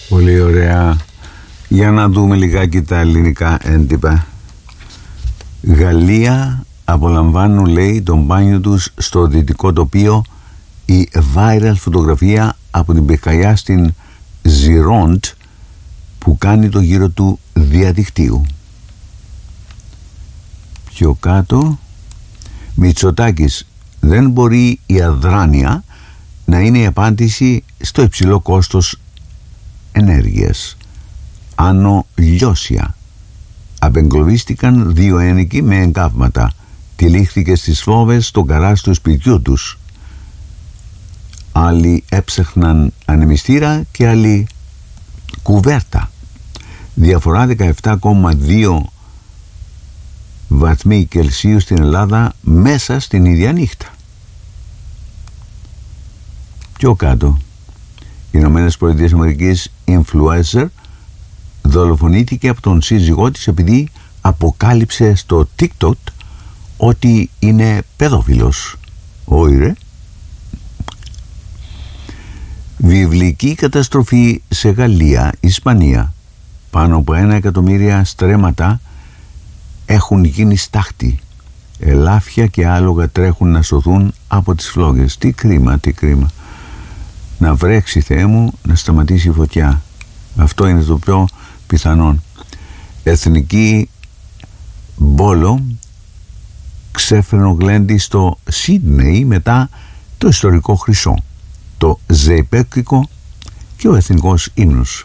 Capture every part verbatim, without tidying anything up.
Πολύ ωραία. Για να δούμε λιγάκι τα ελληνικά έντυπα. Γαλλία απολαμβάνουν, λέει, τον μπάνιο τους στο δυτικό τοπίο. Η viral φωτογραφία από την πυρκαγιά στην Ζιρόντ που κάνει το γύρο του διαδικτύου. Πιο κάτω, Μητσοτάκης: δεν μπορεί η αδράνεια να είναι η απάντηση στο υψηλό κόστος ενέργειας. Άνω Λιώσια. Απεγκλωβίστηκαν δύο ένοικοι με εγκάβματα. Τυλίχθηκε στις φόβες στο γκαράζ του σπιτιού τους. Άλλοι έψαχναν ανεμιστήρα και άλλοι κουβέρτα. Διαφορά δεκαεπτά κόμμα δύο βαθμοί Κελσίου στην Ελλάδα μέσα στην ίδια νύχτα. Πιο κάτω, οι Ηνωμένες Πολιτείες Αμερικής influencer δολοφονήθηκε από τον σύζυγό της επειδή αποκάλυψε στο TikTok ότι είναι παιδόφιλος. Όχι ρε. Βιβλική καταστροφή σε Γαλλία, Ισπανία. Πάνω από ένα εκατομμύρια στρέμματα έχουν γίνει στάχτη. Ελάφια και άλογα τρέχουν να σωθούν από τις φλόγες. Τι κρίμα, τι κρίμα. Να βρέξει, Θεέ μου, να σταματήσει η φωτιά. Αυτό είναι το πιο πιθανόν. Εθνική μπόλο ξέφερνε ο Γλέντι στο Σίδνεϊ μετά το ιστορικό χρυσό, το ζεϊπέκικο και ο εθνικός ύμνος.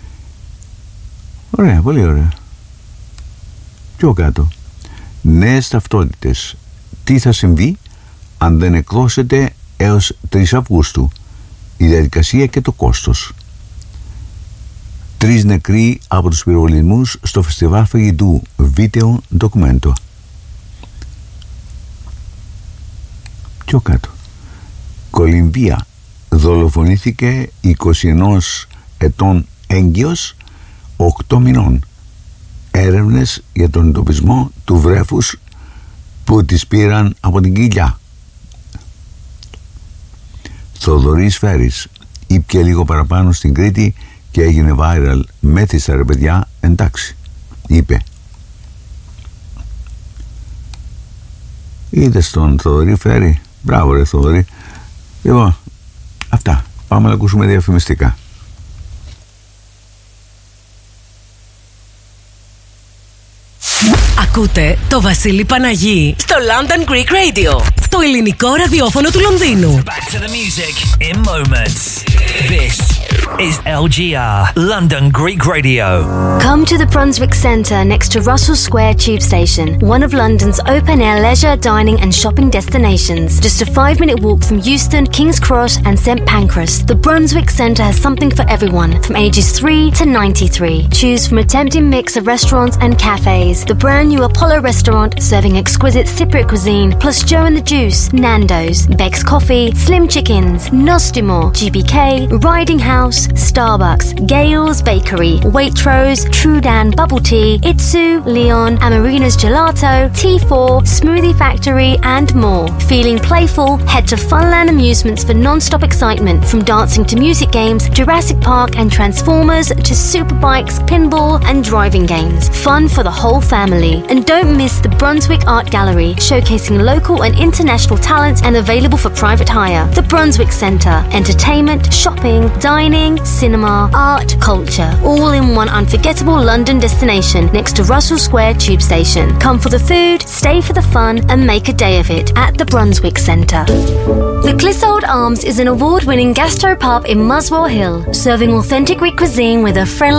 Ωραία, πολύ ωραία. Πιο κάτω. Νέες ταυτότητες. Τι θα συμβεί αν δεν εκδώσετε έως τρεις Αυγούστου? Η διαδικασία και το κόστος. Τρεις νεκροί από τους πυροβολισμούς στο φεστιβάλ φαγητού Βίντεο Ντοκουμέντο. Πιο κάτω. Κολυμβία. Δολοφονήθηκε είκοσι ενός ετών έγκυος οκτώ μηνών. Έρευνες για τον εντοπισμό του βρέφους που τις πήραν από την κοιλιά. Θοδωρής Φέρης ήπια λίγο παραπάνω στην Κρήτη και έγινε viral. Μέθησα ρε παιδιά, εντάξει, είπε. Είδες τον Θοδωρή Φέρη? Μπράβο ρε Θοδωρή. Λοιπόν, αυτά. Πάμε να ακούσουμε διαφημιστικά. Ακούτε το Βασίλη Παναγί στο London Greek Radio, το ελληνικό ραδιόφωνο του Λονδίνου. Back to the music in moments. This is L G R London Greek Radio. Come to the Brunswick Centre next to Russell Square Tube Station, one of London's open-air leisure, dining and shopping destinations. Just a five-minute walk from Euston, King's Cross and St Pancras, the Brunswick Centre has something for everyone from ages three to ninety-three. Choose from a tempting mix of restaurants and cafes. The brand new Apollo restaurant serving exquisite Cypriot cuisine, plus Joe and the Juice, Nando's, Beck's Coffee, Slim Chickens, Nostimor, G B K, Riding House, Starbucks, Gale's Bakery, Waitrose, Trudan Bubble Tea, Itsu, Leon, Amarina's Gelato, T four, Smoothie Factory and more. Feeling playful? Head to Funland Amusements for non-stop excitement, from dancing to music games, Jurassic Park and Transformers to superbikes, pinball and driving games. Fun for the whole family. And don't miss the Brunswick Art Gallery, showcasing local and international talent and available for private hire. The Brunswick Centre. Entertainment, shopping, dining, cinema, art, culture. All in one unforgettable London destination next to Russell Square Tube Station. Come for the food, stay for the fun and make a day of it at the Brunswick Centre. The Clissold Arms is an award-winning gastropub in Muswell Hill, serving authentic Greek cuisine with a friendly